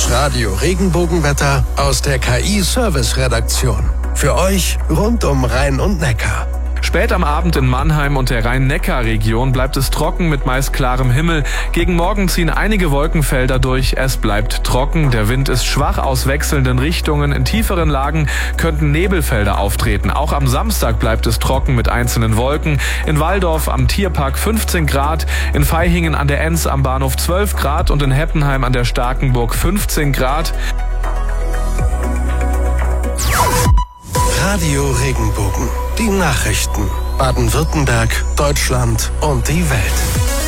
Das Radio Regenbogenwetter aus der KI-Service-Redaktion. Für euch rund um Rhein und Neckar. Spät am Abend in Mannheim und der Rhein-Neckar-Region bleibt es trocken mit meist klarem Himmel. Gegen Morgen ziehen einige Wolkenfelder durch. Es bleibt trocken. Der Wind ist schwach aus wechselnden Richtungen. In tieferen Lagen könnten Nebelfelder auftreten. Auch am Samstag bleibt es trocken mit einzelnen Wolken. In Walldorf am Tierpark 15 Grad, in Vaihingen an der Enz am Bahnhof 12 Grad und in Heppenheim an der Starkenburg 15 Grad. Radio Regenbogen. Die Nachrichten. Baden-Württemberg, Deutschland und die Welt.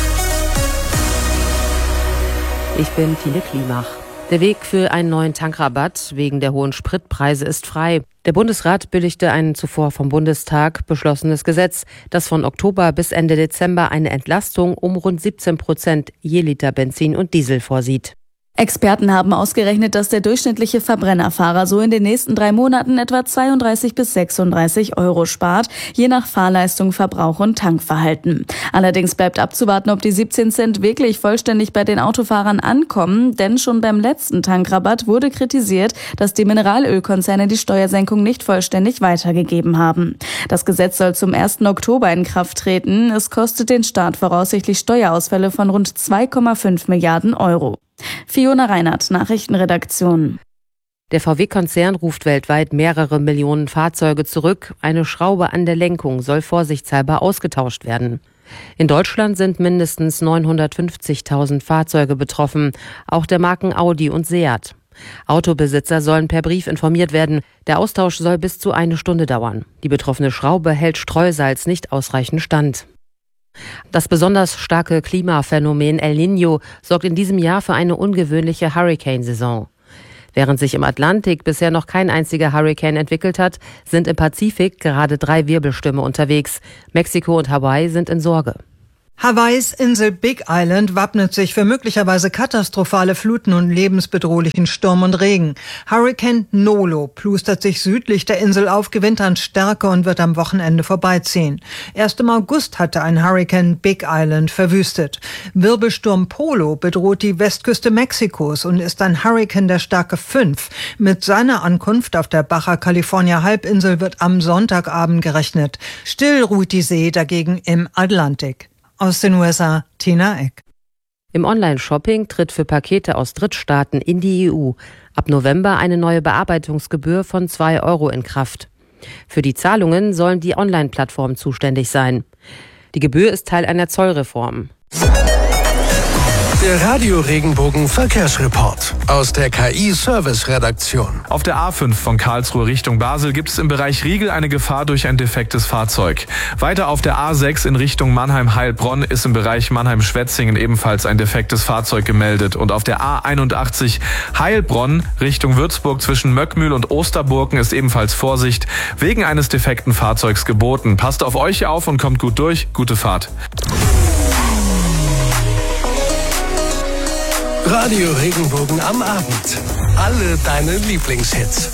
Ich bin Tine Klimach. Der Weg für einen neuen Tankrabatt wegen der hohen Spritpreise ist frei. Der Bundesrat billigte ein zuvor vom Bundestag beschlossenes Gesetz, das von Oktober bis Ende Dezember eine Entlastung um rund 17% je Liter Benzin und Diesel vorsieht. Experten haben ausgerechnet, dass der durchschnittliche Verbrennerfahrer so in den nächsten 3 Monaten etwa 32 bis 36 Euro spart, je nach Fahrleistung, Verbrauch und Tankverhalten. Allerdings bleibt abzuwarten, ob die 17 Cent wirklich vollständig bei den Autofahrern ankommen, denn schon beim letzten Tankrabatt wurde kritisiert, dass die Mineralölkonzerne die Steuersenkung nicht vollständig weitergegeben haben. Das Gesetz soll zum 1. Oktober in Kraft treten. Es kostet den Staat voraussichtlich Steuerausfälle von rund 2,5 Milliarden Euro. Fiona Reinhardt, Nachrichtenredaktion. Der VW-Konzern ruft weltweit mehrere Millionen Fahrzeuge zurück. Eine Schraube an der Lenkung soll vorsichtshalber ausgetauscht werden. In Deutschland sind mindestens 950.000 Fahrzeuge betroffen, auch der Marken Audi und Seat. Autobesitzer sollen per Brief informiert werden. Der Austausch soll bis zu 1 Stunde dauern. Die betroffene Schraube hält Streusalz nicht ausreichend stand. Das besonders starke Klimaphänomen El Niño sorgt in diesem Jahr für eine ungewöhnliche Hurrikansaison. Während sich im Atlantik bisher noch kein einziger Hurrikan entwickelt hat, sind im Pazifik gerade 3 Wirbelstürme unterwegs. Mexiko und Hawaii sind in Sorge. Hawaiis Insel Big Island wappnet sich für möglicherweise katastrophale Fluten und lebensbedrohlichen Sturm und Regen. Hurrikan Nolo plustert sich südlich der Insel auf, gewinnt an Stärke und wird am Wochenende vorbeiziehen. Erst im August hatte ein Hurrikan Big Island verwüstet. Wirbelsturm Polo bedroht die Westküste Mexikos und ist ein Hurrikan der Stärke 5. Mit seiner Ankunft auf der Baja California Halbinsel wird am Sonntagabend gerechnet. Still ruht die See dagegen im Atlantik. Aus den USA, Tina Eck. Im Online-Shopping tritt für Pakete aus Drittstaaten in die EU ab November eine neue Bearbeitungsgebühr von 2 Euro in Kraft. Für die Zahlungen sollen die Online-Plattformen zuständig sein. Die Gebühr ist Teil einer Zollreform. Der Radio Regenbogen Verkehrsreport aus der KI-Service-Redaktion. Auf der A5 von Karlsruhe Richtung Basel gibt es im Bereich Riegel eine Gefahr durch ein defektes Fahrzeug. Weiter auf der A6 in Richtung Mannheim-Heilbronn ist im Bereich Mannheim-Schwetzingen ebenfalls ein defektes Fahrzeug gemeldet. Und auf der A81 Heilbronn Richtung Würzburg zwischen Möckmühl und Osterburgen ist ebenfalls Vorsicht wegen eines defekten Fahrzeugs geboten. Passt auf euch auf und kommt gut durch. Gute Fahrt. Radio Regenbogen am Abend. Alle deine Lieblingshits.